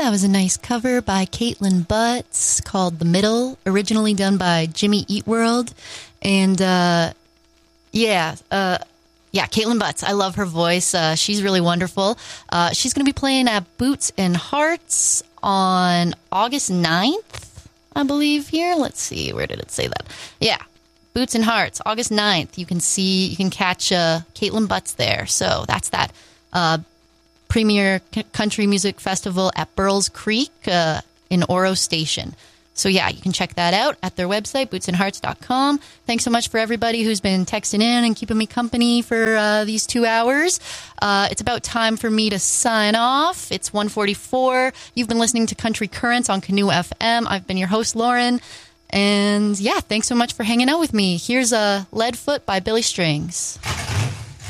That was a nice cover by Caitlin Butts called The Middle, originally done by Jimmy Eat World. And Caitlin Butts. I love her voice. She's really wonderful. She's going to be playing at Boots and Hearts on August 9th, I believe here. Let's see. Where did it say that? Yeah. Boots and Hearts, August 9th. You can catch Caitlin Butts there. So that's that premier country music festival at Burles Creek in Oro Station. So, yeah, you can check that out at their website, bootsandhearts.com. Thanks so much for everybody who's been texting in and keeping me company for these 2 hours. It's about time for me to sign off. It's 1:44. You've been listening to Country Currents on Canoe FM. I've been your host, Lauren. And, yeah, thanks so much for hanging out with me. Here's Leadfoot by Billy Strings.